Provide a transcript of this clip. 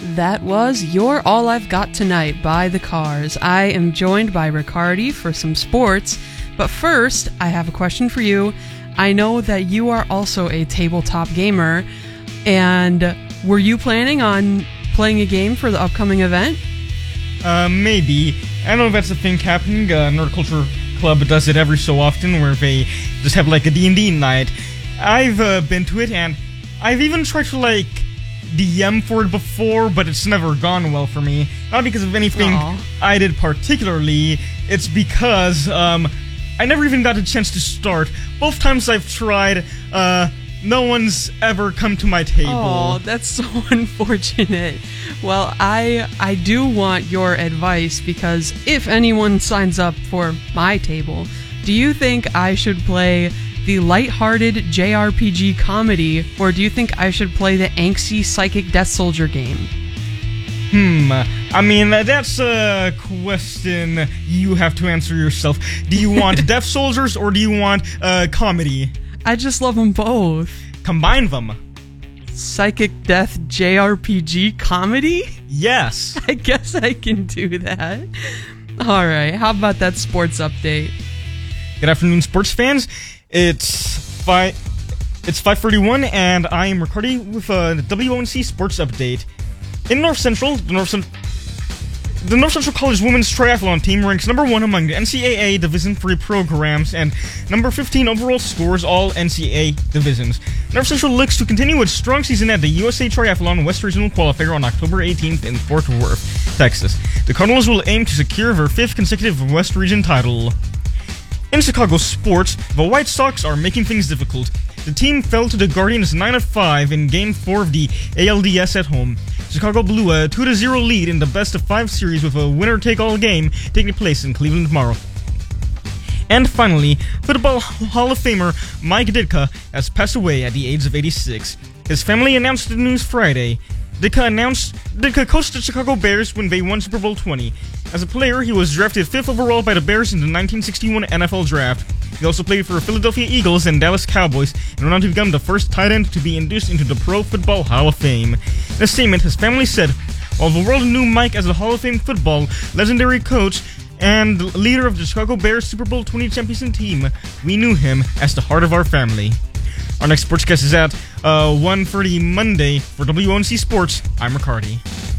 That was You're All I've Got Tonight by The Cars. I am joined by Riccardi for some sports, but first, I have a question for you. I know that you are also a tabletop gamer, and were you planning on playing a game for the upcoming event? Maybe. I don't know if that's a thing happening. Nerd Culture Club does it every so often, where they just have like a D&D night. I've been to it, and I've even tried to DM for it before, but it's never gone well for me. Not because of anything I did particularly, it's because I never even got a chance to start. Both times I've tried, no one's ever come to my table. Oh, that's so unfortunate. Well, I do want your advice, because if anyone signs up for my table, do you think I should play the lighthearted JRPG comedy, or do you think I should play the angsty psychic Death Soldier game? I mean, that's a question you have to answer yourself. Do you want Death Soldiers, or do you want comedy? I just love them both. Combine them. Psychic Death JRPG comedy? Yes. I guess I can do that. Alright, how about that sports update? Good afternoon, sports fans. It's 5:31, and I am Riccardi with the WONC Sports Update. In North Central, the North Central College Women's Triathlon team ranks number 1 among the NCAA Division III programs and number 15 overall scores all NCAA divisions. North Central looks to continue its strong season at the USA Triathlon West Regional Qualifier on October 18th in Fort Worth, Texas. The Cardinals will aim to secure their 5th consecutive West Region title. In Chicago sports, the White Sox are making things difficult. The team fell to the Guardians 9-5 in Game 4 of the ALDS at home. Chicago blew a 2-0 lead in the best-of-5 series with a winner-take-all game taking place in Cleveland tomorrow. And finally, Football Hall of Famer Mike Ditka has passed away at the age of 86. His family announced the news Friday. Ditka coached the Chicago Bears when they won Super Bowl 20. As a player, he was drafted 5th overall by the Bears in the 1961 NFL Draft. He also played for the Philadelphia Eagles and Dallas Cowboys, and went on to become the first tight end to be induced into the Pro Football Hall of Fame. In a statement, his family said, "While the world knew Mike as a Hall of Fame football legendary coach and leader of the Chicago Bears Super Bowl 20 championship team, we knew him as the heart of our family." Our next sportscast is at 1:30 Monday. For WONC Sports, I'm Riccardi.